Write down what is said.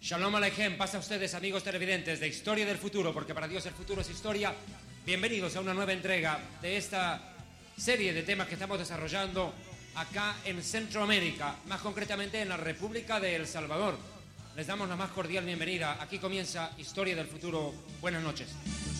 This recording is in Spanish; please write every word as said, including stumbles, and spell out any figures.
Shalom Aleichem, pasa a ustedes, amigos televidentes de Historia del Futuro, porque para Dios el futuro es historia. Bienvenidos a una nueva entrega de esta serie de temas que estamos desarrollando acá en Centroamérica, más concretamente en la República de El Salvador. Les damos la más cordial bienvenida. Aquí comienza Historia del Futuro. Buenas noches.